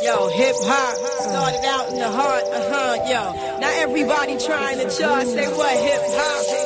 Yo, hip hop started out in the heart, yo. Now everybody trying to chart, say what hip hop.